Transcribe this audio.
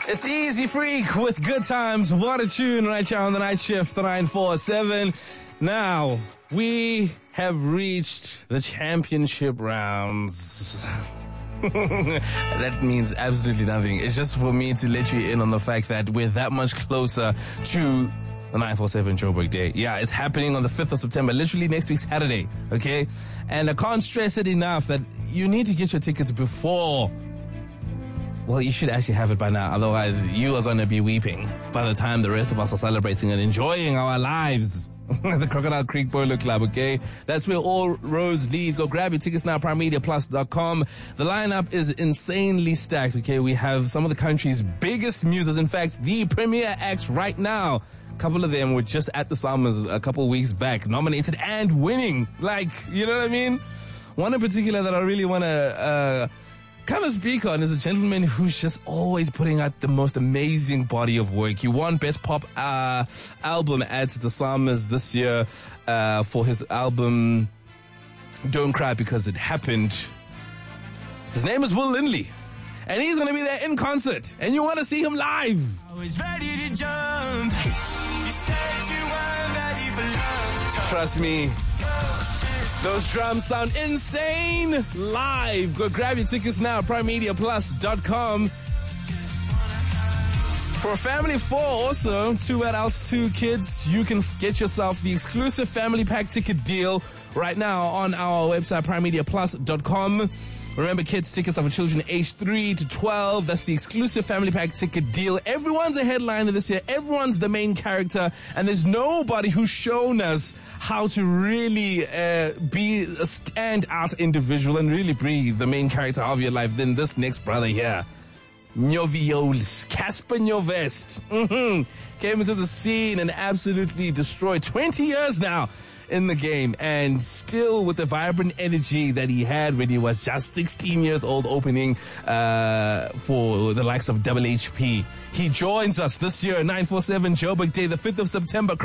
It's Easy Freak with Good Times. What a tune right here on the night shift, the 947. Now, we have reached the championship rounds. That means absolutely nothing. It's just for me to let you in on the fact that we're that much closer to the 947 Joburg Day. Yeah, it's happening on the 5th of September, literally next week, Saturday, okay? And I can't stress it enough that you need to get your tickets before. Well, you should actually have it by now. Otherwise, you are going to be weeping by the time the rest of us are celebrating and enjoying our lives. The Crocodile Creek Polo Club, okay? That's where all roads lead. Go grab your tickets now, PrimeMediaPlus.com. The lineup is insanely stacked, okay? We have some of the country's biggest muses. In fact, the premier acts right now. A couple of them were just at the Summers a couple of weeks back, nominated and winning. Like, you know what I mean? One in particular that I really want to kind of speak on is a gentleman who's just always putting out the most amazing body of work. He won Best Pop Album at the Summers this year for his album Don't Cry Because It Happened. His name is Will Lindley, and he's going to be there in concert, and you want to see him live. I was ready to jump. You said you weren't ready for love. Trust me, those drums sound insane live. Go grab your tickets now, PrimeMediaPlus.com. For a family of 4 also, 2 adults, 2 kids, you can get yourself the exclusive family pack ticket deal right now on our website, PrimeMediaPlus.com. Remember, kids' tickets are for children aged 3 to 12. That's the exclusive family pack ticket deal. Everyone's a headliner this year. Everyone's the main character. And there's nobody who's shown us how to really be a standout individual and really be the main character of your life than this next brother here. Noviolis, Casper Nyovest. Came into the scene and absolutely destroyed. 20 years now in the game, and still with the vibrant energy that he had when he was just 16 years old, opening for the likes of Double HP. He joins us this year, 947 Joburg Day, the 5th of September.